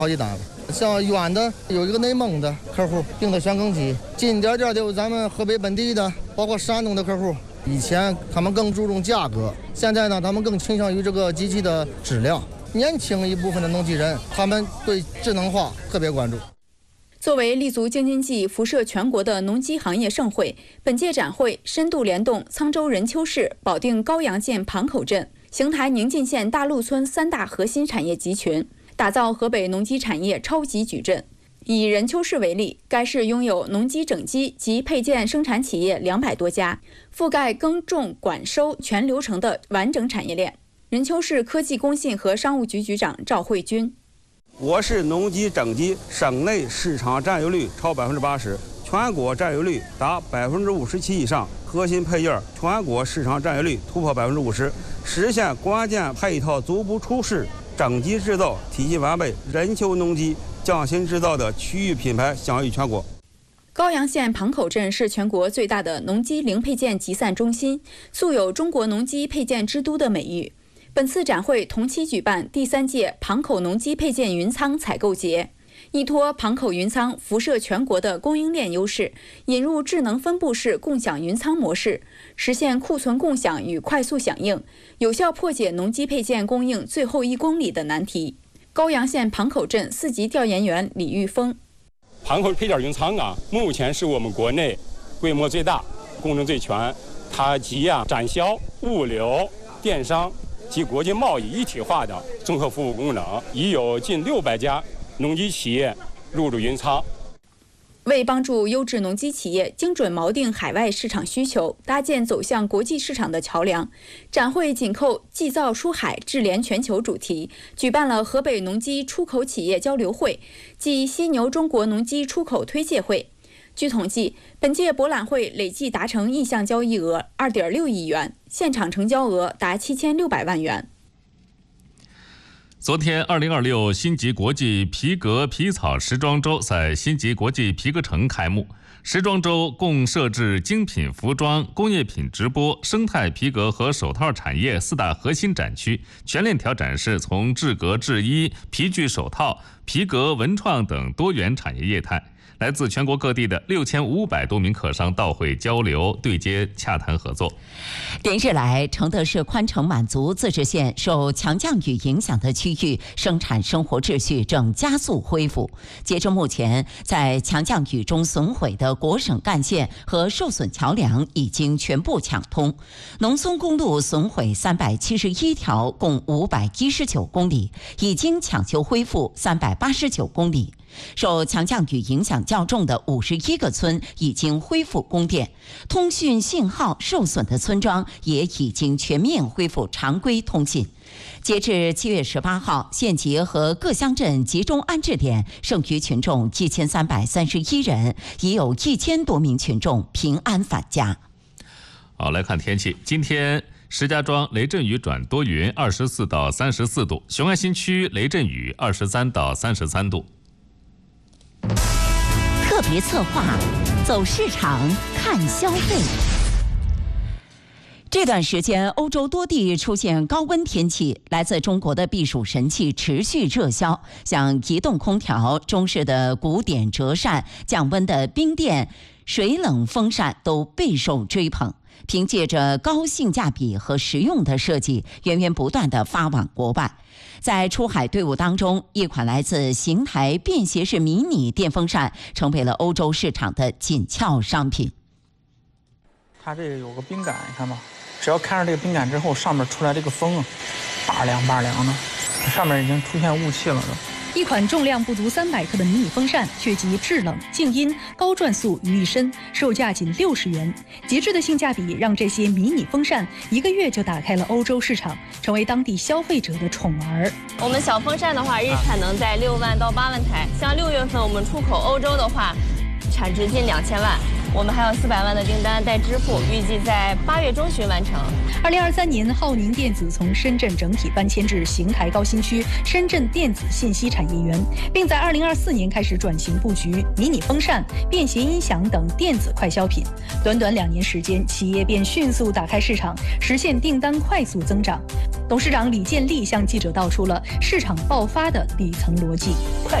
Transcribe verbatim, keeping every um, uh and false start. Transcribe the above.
好几单了。像远的有一个内蒙的客户订的旋耕机，近点点的有咱们河北本地的，包括山东的客户。以前他们更注重价格，现在呢，他们更倾向于这个机器的质量。年轻一部分的农机人，他们对智能化特别关注。 作为立足京津冀、辐射全国的农机行业盛会，本届展会深度联动沧州任丘市、保定高阳县盘口镇、邢台宁晋县大路村三大核心产业集群，打造河北农机产业超级矩阵。以任丘市为例，该市拥有农机整机及配件生产企业两百多家，覆盖耕种、管收全流程的完整产业链。任丘市科技工信和商务局局长赵慧军。 我市农机整机省内市场占有率超百分之八十，全国占有率达百分之五十七以上。核心配件全国市场占有率突破百分之五十，实现关键配套足不出世，整机制造体系完备，任丘农机匠心制造的区域品牌享誉全国。 高阳县盘口镇是全国最大的农机零配件集散中心，素有中国农机配件之都的美誉。本次展会同期举办第三届盘口农机配件云仓采购节，依托盘口云仓辐射全国的供应链优势，引入智能分布式共享云仓模式，实现库存共享与快速响应，有效破解农机配件供应最后一公里的难题。高阳县盘口镇四级调研员李玉峰： 盘口配件云仓啊，目前是我们国内规模最大、功能最全，它集啊展销、物流、电商及国际贸易一体化的综合服务功能，已有近六百家农机企业入驻云仓。 为帮助优质农机企业精准锚定海外市场需求，搭建走向国际市场的桥梁，展会紧扣技造出海、智联全球主题，举办了河北农机出口企业交流会暨犀牛中国农机出口推介会。据统计，本届博览会累计达成意向交易额 二点六亿元，现场成交额达七千六百万元。 昨天，二零二六新集国际皮革皮草时装周在新集国际皮革城开幕。时装周共设置精品服装、工业品直播、生态皮革和手套产业四大核心展区，全链条展示从制革制衣、皮具手套、皮革文创等多元产业业态。来自全国各地的六千五百多名客商到会交流、对接、洽谈合作。 连日来，承德市宽城满族自治县受强降雨影响的区域生产生活秩序正加速恢复。截至目前，在强降雨中损毁的国省干线和受损桥梁已经全部抢通，农村公路损毁三百七十一条，共五百一十九公里，已经抢修恢复三百八十九公里。受强降雨影响较重的五十一个村已经恢复供电，通讯信号受损的村庄也已经全面恢复常规通信。截至七月十八号，县级和各乡镇集中安置点剩余群众一千三百三十一人，已有一千多名群众平安返家。 好，来看天气，今天石家庄雷阵雨转多云，二十四到三十四度；雄安新区雷阵雨，二十三到三十三度。 特别策划，走市场看消费。这段时间，欧洲多地出现高温天气，来自中国的避暑神器持续热销，像移动空调、中式的古典折扇、降温的冰垫、水冷风扇都备受追捧。凭借着高性价比和实用的设计，源源不断地发往国外。在出海队伍当中，一款来自邢台便携式迷你电风扇成为了欧洲市场的紧俏商品。 它这个有个冰杆，你看吧，只要开上这个冰杆之后，上面出来这个风啊，拔凉拔凉的，上面已经出现雾气了都。 一款重量不足三百克的迷你风扇，却集制冷、静音、高转速于一身，售价仅六十元。极致的性价比让这些迷你风扇一个月就打开了欧洲市场，成为当地消费者的宠儿。 我们小风扇的话，日产能在六万到八万台，像六月份我们出口欧洲的话，产值近两千万。 我们还有四百万的订单待支付，预计在八月中旬完成。 二零二三年，浩宁电子从深圳整体搬迁至邢台高新区深圳电子信息产业园，并在二零二四年开始转型布局迷你风扇、便携音响等电子快消品。短短两年时间，企业便迅速打开市场，实现订单快速增长。董事长李建立向记者道出了市场爆发的底层逻辑。